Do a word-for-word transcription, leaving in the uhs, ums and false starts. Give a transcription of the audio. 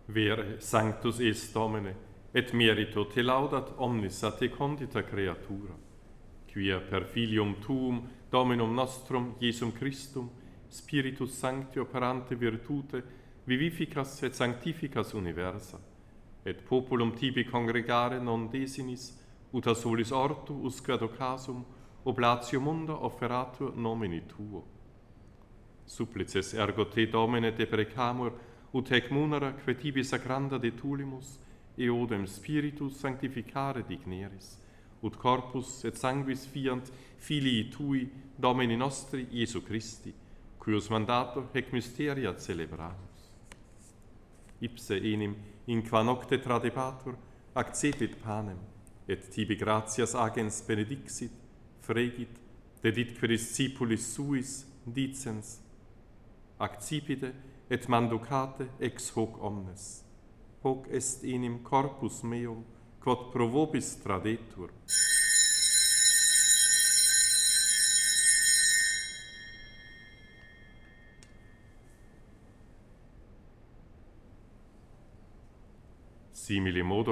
Vere sanctus est Domine, et merito te laudat omnis a te condita creatura, quia per filium tuum, Dominum nostrum, Iesum Christum, Spiritus Sancti operante virtute, vivificas et sanctificas universa, et populum tibi congregare non desinis, ut a solis ortu usque ad occasum, oblatio munda offeratur nomini tuo. Supplices ergo te, Domine, deprecamur, ut hec munera que tibi sacranda detulimus, eodem Spiritus sanctificare digneris, ut corpus et sanguis fiant filii tui, Domini nostri, Iesu Christi, cuius mandato hec mysteria celebramus. Ipse enim, in qua nocte tradebatur, accepit panem, et tibi gratias agens benedixit, fregit, deditque discipulis suis, dicens, accipite et manducate ex hoc omnes. Hoc est enim corpus meum, quod pro vobis tradetur. Simili modo